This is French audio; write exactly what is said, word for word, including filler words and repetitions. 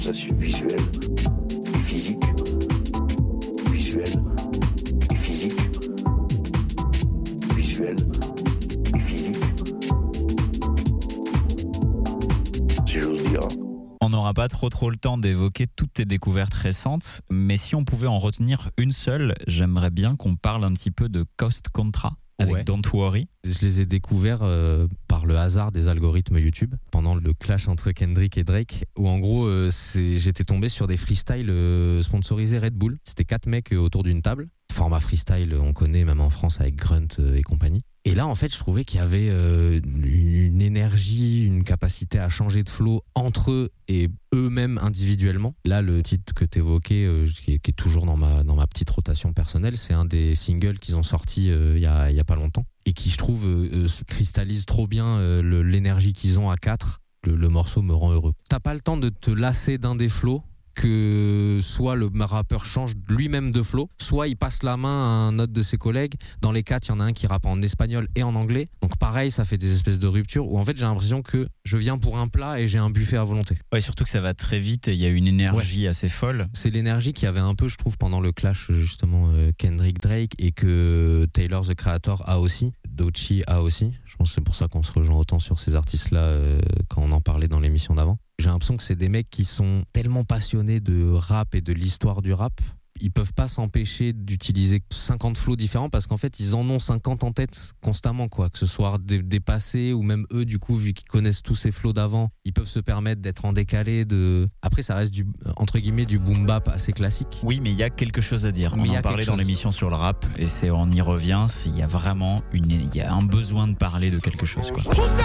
Ça c'est visuel et physique. Visuel et physique. Visuel et physique. Si j'ose dire. On n'aura pas trop trop le temps d'évoquer toutes tes découvertes récentes, mais si on pouvait en retenir une seule, j'aimerais bien qu'on parle un petit peu de Coast Contra avec Ouais. Don't Worry. Je les ai découverts euh, par le hasard des algorithmes YouTube pendant le clash entre Kendrick et Drake, où en gros euh, c'est, j'étais tombé sur des freestyles euh, sponsorisés Red Bull. C'était quatre mecs euh, autour d'une table. Format freestyle, on connaît même en France avec Grunt euh, et compagnie. Et là, en fait, je trouvais qu'il y avait euh, une énergie, une capacité à changer de flow entre eux et eux-mêmes individuellement. Là, le titre que tu évoquais, euh, qui, est, qui est toujours dans ma, dans ma petite rotation personnelle, c'est un des singles qu'ils ont sorti euh, il y a, il y a pas longtemps et qui, je trouve, euh, cristallise trop bien euh, le, l'énergie qu'ils ont à quatre. Le, le morceau me rend heureux. T'as pas le temps de te lasser d'un des flows, que soit le rappeur change lui-même de flow, soit il passe la main à un autre de ses collègues. Dans les quatre, il y en a un qui rappe en espagnol et en anglais. Donc pareil, ça fait des espèces de ruptures où en fait j'ai l'impression que je viens pour un plat et j'ai un buffet à volonté. Ouais, surtout que ça va très vite et il y a une énergie ouais. assez folle. C'est l'énergie qu'il y avait un peu, je trouve, pendant le clash justement euh, Kendrick-Drake et que Taylor the Creator a aussi, Doechii a aussi. Je pense que c'est pour ça qu'on se rejoint autant sur ces artistes-là euh, quand on en parlait dans l'émission d'avant. J'ai l'impression que c'est des mecs qui sont tellement passionnés de rap et de l'histoire du rap. Ils peuvent pas s'empêcher d'utiliser cinquante flows différents parce qu'en fait, ils en ont cinquante en tête constamment, quoi. Que ce soit des, des passés ou même eux, du coup, vu qu'ils connaissent tous ces flows d'avant, ils peuvent se permettre d'être en décalé de... Après, ça reste du, entre guillemets, du boom bap assez classique. Oui, mais il y a quelque chose à dire. Mais on en parlait dans l'émission sur le rap et c'est, on y revient. Il y a vraiment une, il y a un besoin de parler de quelque chose, quoi.